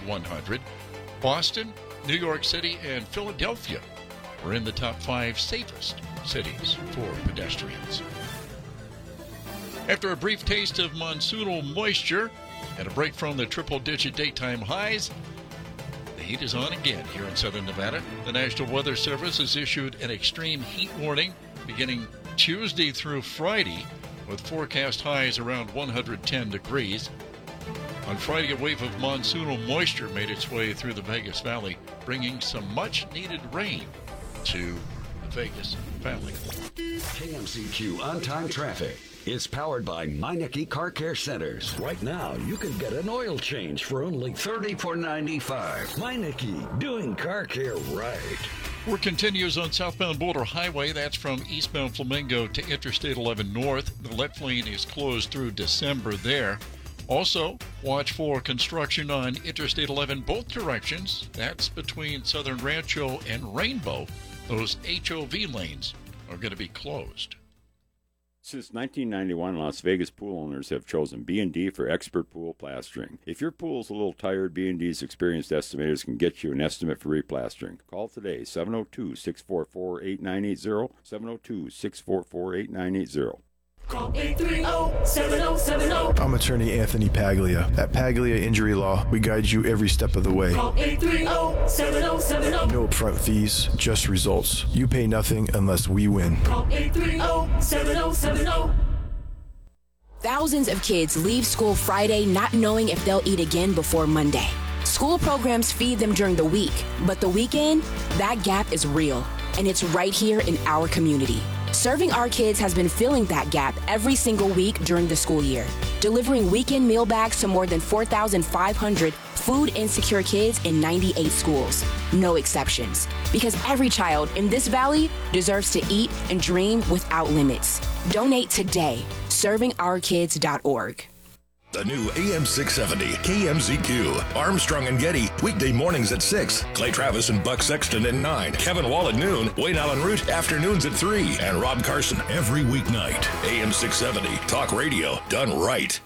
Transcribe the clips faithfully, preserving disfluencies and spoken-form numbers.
one hundred. Boston, New York City, and Philadelphia were in the top five safest cities for pedestrians. After a brief taste of monsoonal moisture and a break from the triple-digit daytime highs, the heat is on again here in southern Nevada. The National Weather Service has issued an extreme heat warning beginning Tuesday through Friday, with forecast highs around one hundred ten degrees. On Friday, a wave of monsoonal moisture made its way through the Vegas Valley, bringing some much-needed rain to the Vegas Valley. K M Z Q on-time traffic is powered by Meineke Car Care Centers. Right now, you can get an oil change for only thirty-four ninety-five. Meineke, doing car care right. Work continues on southbound Boulder Highway. That's from eastbound Flamingo to Interstate eleven North. The left lane is closed through December there. Also, watch for construction on Interstate eleven both directions. That's between Southern Rancho and Rainbow. Those H O V lanes are going to be closed. Since nineteen ninety-one, Las Vegas pool owners have chosen B and D for expert pool plastering. If your pool's a little tired, B and D's experienced estimators can get you an estimate for replastering. Call today, seven oh two, six four four, eight nine eight zero, seven oh two, six four four, eight nine eight zero. Call eight three zero, seven oh seven oh. I'm attorney Anthony Paglia. At Paglia Injury Law, we guide you every step of the way. Call eight three zero, seven oh seven oh. No upfront fees, just results. You pay nothing unless we win. Call eight three zero, seven oh seven oh. Thousands of kids leave school Friday not knowing if they'll eat again before Monday. School programs feed them during the week, but the weekend, that gap is real, and it's right here in our community. Serving Our Kids has been filling that gap every single week during the school year, delivering weekend meal bags to more than four thousand five hundred food-insecure kids in ninety-eight schools. No exceptions, because every child in this valley deserves to eat and dream without limits. Donate today, serving our kids dot org. The new A M six seventy K M Z Q. Armstrong and Getty, weekday mornings at six. Clay Travis and Buck Sexton at nine. Kevin Wall at noon. Wayne Allen Root, afternoons at three. And Rob Carson every weeknight. A M six seventy, talk radio done right.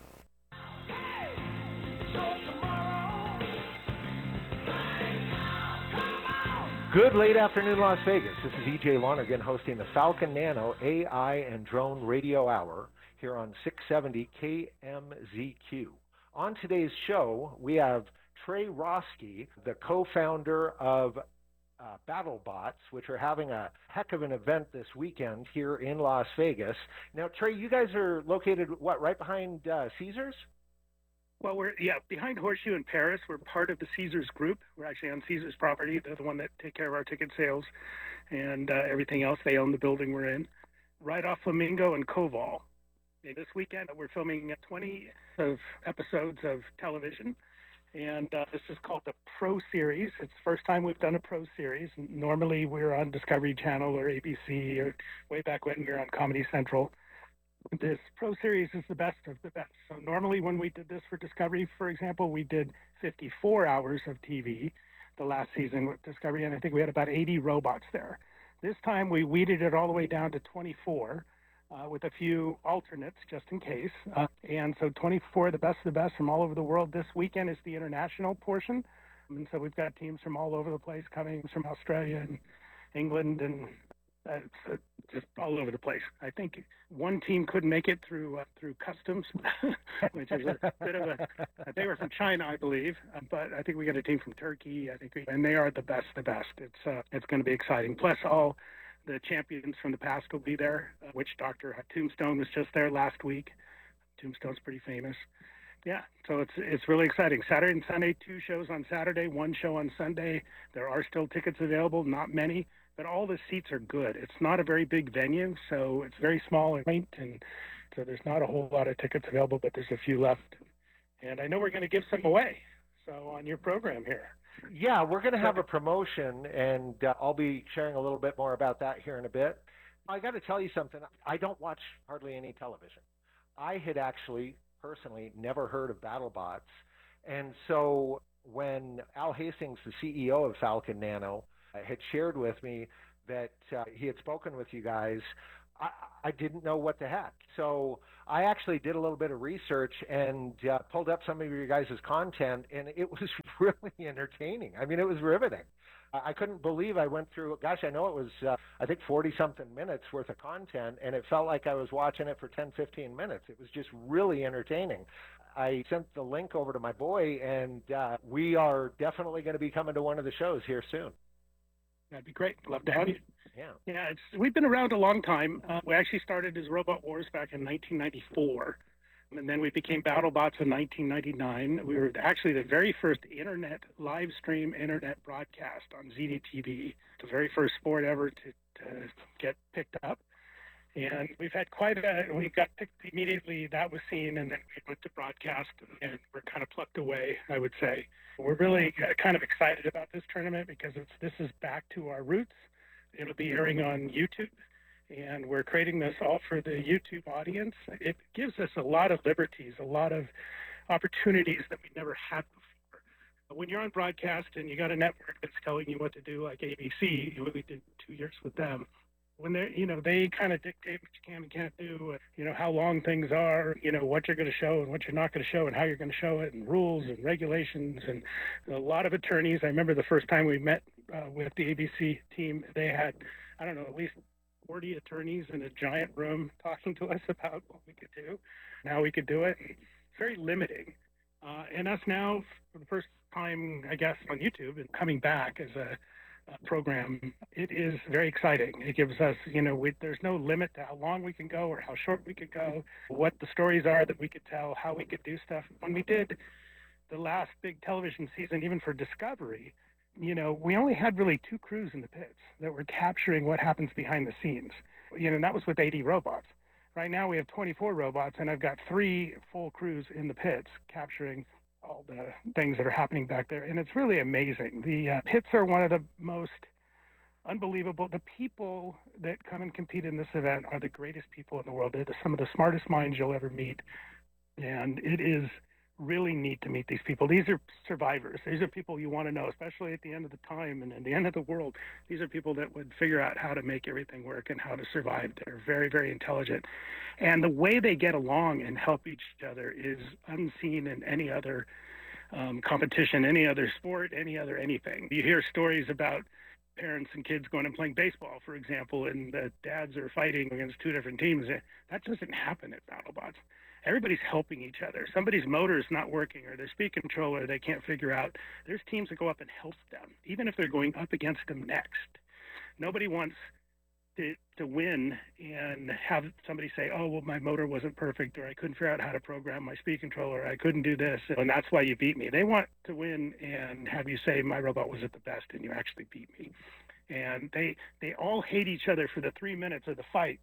Good late afternoon, Las Vegas. This is E J Lonergan hosting the Falcon Nano A I and Drone Radio Hour here on six seventy K M Z Q. On today's show, we have Trey Roski, the co-founder of uh, BattleBots, which are having a heck of an event this weekend here in Las Vegas. Now, Trey, you guys are located, what, right behind uh, Caesars? Well, we're, yeah, behind Horseshoe in Paris. We're part of the Caesars group. We're actually on Caesars property. They're the one that take care of our ticket sales and uh, everything else. They own the building we're in, right off Flamingo and Koval. This weekend, we're filming twenty of episodes of television, and uh, this is called the Pro Series. It's the first time we've done a Pro Series. Normally, we're on Discovery Channel or A B C, or way back when we were on Comedy Central. This Pro Series is the best of the best. So normally when we did this for Discovery, for example, we did fifty-four hours of T V the last season with Discovery, and I think we had about eighty robots there. This time we weeded it all the way down to twenty-four. Uh, with a few alternates just in case. Uh, and so twenty-four, the best of the best from all over the world. This weekend is the international portion. And so we've got teams from all over the place coming from Australia and England and uh, it's, uh, just all over the place. I think one team couldn't make it through uh, through customs, which is a bit of a, they were from China, I believe, uh, but I think we got a team from Turkey, I think, we, and they are the best of the best. It's, uh, it's going to be exciting. Plus all the champions from the past will be there. Uh, Witch Doctor Tombstone was just there last week. Tombstone's pretty famous. Yeah, so it's it's really exciting. Saturday and Sunday, two shows on Saturday, one show on Sunday. There are still tickets available, not many, but all the seats are good. It's not a very big venue, so it's very small and quaint, and so there's not a whole lot of tickets available, but there's a few left. And I know we're going to give some away, so on your program here. Yeah, we're going to have a promotion, and uh, I'll be sharing a little bit more about that here in a bit. I got to tell you something. I don't watch hardly any television. I had actually, personally, never heard of BattleBots. And so when Al Hastings, the C E O of Falcon Nano, uh, had shared with me that uh, he had spoken with you guys, I, I didn't know what the heck. So I actually did a little bit of research and uh, pulled up some of your guys' content, and it was really entertaining. I mean, it was riveting. I couldn't believe I went through, gosh, I know it was, uh, I think, forty-something minutes worth of content, and it felt like I was watching it for ten, fifteen minutes. It was just really entertaining. I sent the link over to my boy, and uh, we are definitely going to be coming to one of the shows here soon. That'd be great. Love to have you. Yeah. Yeah, it's, we've been around a long time. Uh, we actually started as Robot Wars back in nineteen ninety-four. And then we became BattleBots in nineteen ninety-nine. We were actually the very first internet live stream internet broadcast on Z D T V, the very first sport ever to, to get picked up. And we've had quite a, we got picked immediately, that was seen, and then we went to broadcast, and we're kind of plucked away, I would say. We're really kind of excited about this tournament because it's, this is back to our roots. It'll be airing on YouTube. And we're creating this all for the YouTube audience. It gives us a lot of liberties, a lot of opportunities that we never had before. When you're on broadcast and you got a network that's telling you what to do, like A B C, we did two years with them. When they, you know, they kind of dictate what you can and can't do, you know, how long things are, you know, what you're going to show and what you're not going to show and how you're going to show it, and rules and regulations, and a lot of attorneys. I remember the first time we met uh, with the A B C team, they had, I don't know, at least forty attorneys in a giant room talking to us about what we could do and how we could do it. It's very limiting. Uh, and us now, for the first time, I guess, on YouTube and coming back as a, a program, it is very exciting. It gives us, you know, we, there's no limit to how long we can go or how short we could go, what the stories are that we could tell, how we could do stuff. When we did the last big television season, even for Discovery, you know, we only had really two crews in the pits that were capturing what happens behind the scenes. You know, and that was with eighty robots. Right now we have twenty-four robots, and I've got three full crews in the pits capturing all the things that are happening back there. And it's really amazing. The uh, pits are one of the most unbelievable. The people that come and compete in this event are the greatest people in the world. They're the, some of the smartest minds you'll ever meet. And it is really neat to meet these people. These are survivors. These are people you want to know, especially at the end of the time and at the end of the world. These are people that would figure out how to make everything work and how to survive. They're very, very intelligent. And the way they get along and help each other is unseen in any other um, competition, any other sport, any other anything. You hear stories about parents and kids going and playing baseball, for example, and the dads are fighting against two different teams. That doesn't happen at BattleBots. Everybody's helping each other. Somebody's motor is not working, or their speed controller they can't figure out. There's teams that go up and help them, even if they're going up against them next. Nobody wants to, to win and have somebody say, oh, well, my motor wasn't perfect, or I couldn't figure out how to program my speed controller, I couldn't do this, and that's why you beat me. They want to win and have you say, my robot was at the best, and you actually beat me. And they they all hate each other for the three minutes of the fight.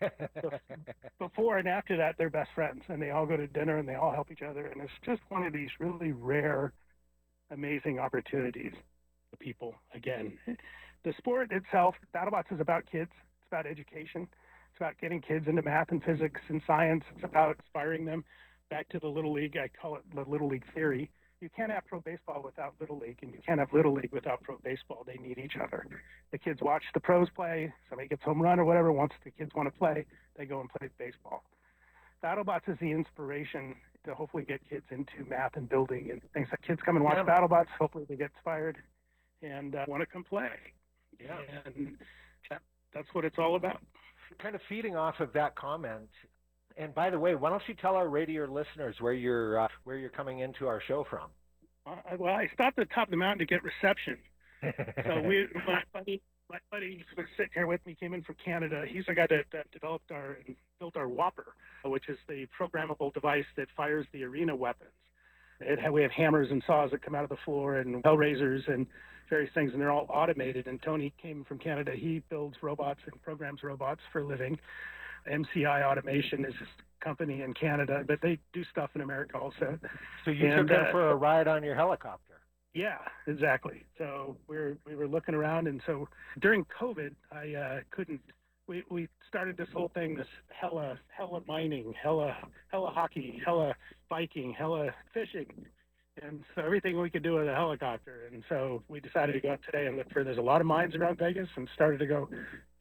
Before and after that, they're best friends, and they all go to dinner, and they all help each other. And it's just one of these really rare, amazing opportunities for people. Again, the sport itself, BattleBots is about kids. It's about education. It's about getting kids into math and physics and science. It's about inspiring them. Back to the Little League, I call it the Little League theory. You can't have pro baseball without Little League, and you can't have Little League without pro baseball. They need each other. The kids watch the pros play. Somebody gets home run or whatever. Once the kids want to play, they go and play baseball. BattleBots is the inspiration to hopefully get kids into math and building and things. Like kids come and watch yeah. BattleBots. Hopefully they get inspired and uh, want to come play. Yeah, and that, that's what it's all about. Kind of feeding off of that comment. And by the way, why don't you tell our radio listeners where you're uh, where you're coming into our show from? Uh, well, I stopped at the top of the mountain to get reception. So we, my buddy, my buddy was sitting here with me, came in from Canada. He's the guy that, that developed our and built our Whopper, which is the programmable device that fires the arena weapons. It, we have hammers and saws that come out of the floor, and hellraisers and various things, and they're all automated. And Tony came from Canada. He builds robots and programs robots for a living. M C I Automation is his company in Canada, but they do stuff in America also. So you and, took them uh, for a ride on your helicopter? Yeah, exactly. So we we're we were looking around, and so during COVID, I uh, couldn't. We we started this whole thing, this hella hella mining, hella hella hockey, hella biking, hella fishing, and so everything we could do with a helicopter. And so we decided to go out today and look for. There's a lot of mines around Vegas, and started to go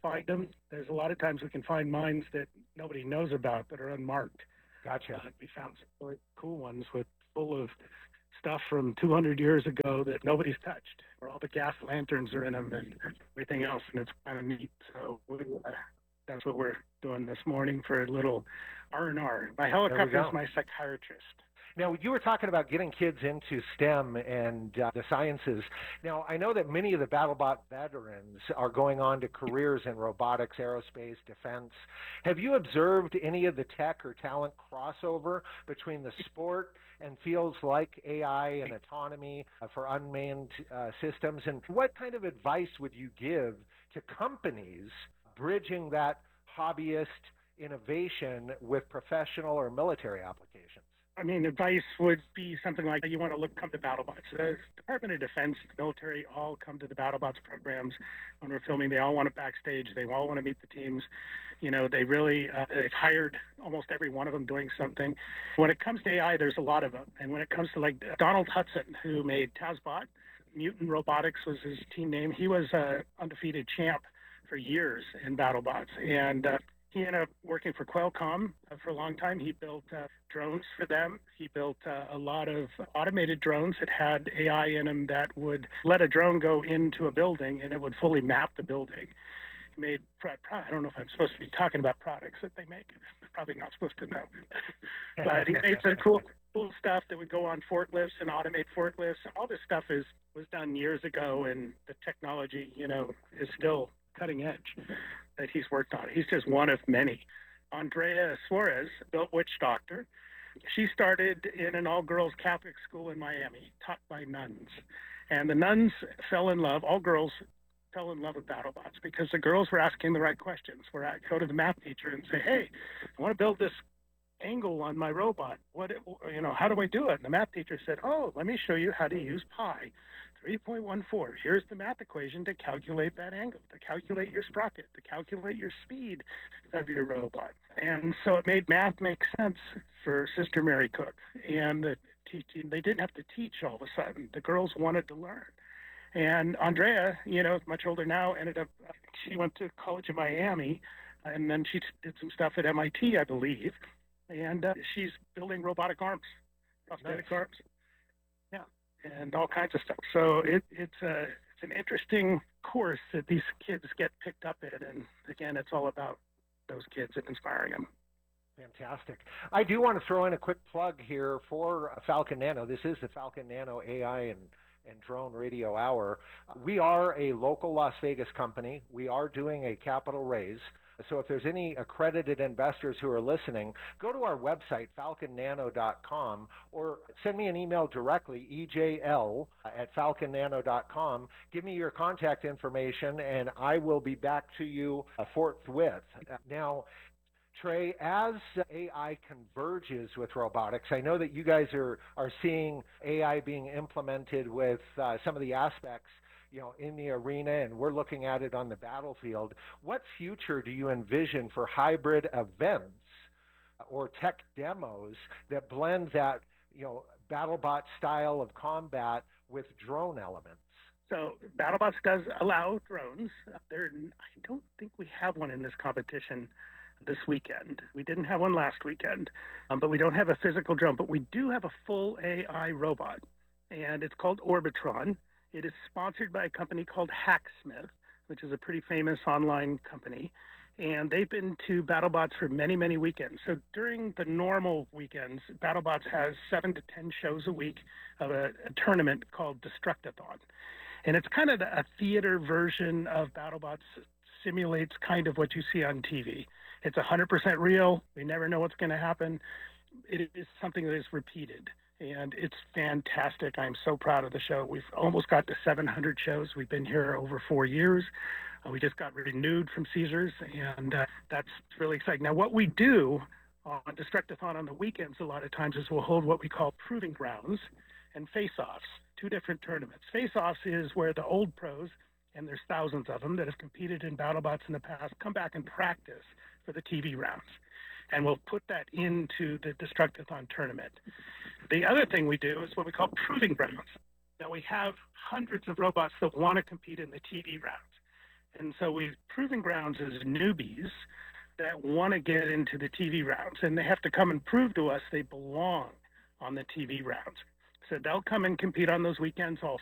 find them. There's a lot of times we can find mines that nobody knows about that are unmarked. Gotcha. Uh, we found some really cool ones with full of stuff from two hundred years ago that nobody's touched, where all the gas lanterns are in them and everything else, and it's kind of neat. So we, uh, that's what we're doing this morning for a little R and R. My helicopter is my psychiatrist. Now, you were talking about getting kids into STEM and uh, the sciences. Now, I know that many of the BattleBot veterans are going on to careers in robotics, aerospace, defense. Have you observed any of the tech or talent crossover between the sport and fields like A I and autonomy uh, for unmanned uh, systems? And what kind of advice would you give to companies bridging that hobbyist innovation with professional or military applications? I mean, advice would be something like you want to look, come to BattleBots. The Department of Defense, the military, all come to the BattleBots programs when we're filming. They all want to backstage. They all want to meet the teams. You know, they really, uh, they've hired almost every one of them doing something. When it comes to A I, there's a lot of them. And when it comes to like Donald Hudson, who made Tazbot, Mutant Robotics was his team name. He was an undefeated champ for years in BattleBots. And uh, he ended up working for Qualcomm uh, for a long time. He built uh, drones for them. He built uh, a lot of automated drones that had A I in them that would let a drone go into a building and it would fully map the building. He made, I don't know if I'm supposed to be talking about products that they make. I'm probably not supposed to know. But he made some cool, cool stuff that would go on forklifts and automate forklifts. All this stuff is was done years ago, and the technology, you know, is still cutting edge that he's worked on. He's just one of many. Andrea Suarez built Witch Doctor. She started in an all-girls Catholic school in Miami, taught by nuns. And the nuns fell in love, all girls fell in love with BattleBots because the girls were asking the right questions. Where I go to the math teacher and say, hey, I want to build this angle on my robot. What, you know, how do I do it? And the math teacher said, oh, let me show you how to use pi. three point one four. Here's the math equation to calculate that angle, to calculate your sprocket, to calculate your speed of your robot. And so it made math make sense for Sister Mary Cook. And the teaching, they didn't have to teach all of a sudden. The girls wanted to learn. And Andrea, you know, much older now, ended up, she went to college in Miami, and then she did some stuff at M I T, I believe. And uh, she's building robotic arms, prosthetic nice. arms. Yeah. And all kinds of stuff. So it, it's a it's an interesting course that these kids get picked up in, and again, it's all about those kids and inspiring them. Fantastic. I do want to throw in a quick plug here for Falcon Nano. This is the Falcon Nano A I and and Drone Radio Hour. We are a local Las Vegas company. We are doing a capital raise. So if there's any accredited investors who are listening, go to our website, falcon nano dot com, or send me an email directly, E J L at falcon nano dot com. Give me your contact information, and I will be back to you forthwith. Now, Trey, as A I converges with robotics, I know that you guys are, are seeing A I being implemented with uh, some of the aspects, you know, in the arena, and we're looking at it on the battlefield. What future do you envision for hybrid events or tech demos that blend that, you know, BattleBot style of combat with drone elements? So BattleBots does allow drones. There, I don't think we have one in this competition this weekend. We didn't have one last weekend, um, but we don't have a physical drone. But we do have a full A I robot, and it's called Orbitron. It is sponsored by a company called Hacksmith, which is a pretty famous online company. And they've been to BattleBots for many, many weekends. So during the normal weekends, BattleBots has seven to ten shows a week of a, a tournament called Destructathon. And it's kind of a theater version of BattleBots, simulates kind of what you see on T V. It's one hundred percent real. We never know what's going to happen. It is something that is repeated. And it's fantastic. I'm so proud of the show. We've almost got to seven hundred shows. We've been here over four years. Uh, we just got renewed from Caesars, and uh, that's really exciting. Now, what we do on Destructathon on the weekends a lot of times is we'll hold what we call proving grounds and face-offs, two different tournaments. Face-offs is where the old pros, and there's thousands of them that have competed in BattleBots in the past, come back and practice for the T V rounds. And we'll put that into the Destructathon tournament. The other thing we do is what we call proving grounds. Now, we have hundreds of robots that want to compete in the T V rounds. And so we've proving grounds as newbies that want to get into the T V rounds, and they have to come and prove to us they belong on the T V rounds. So they'll come and compete on those weekends all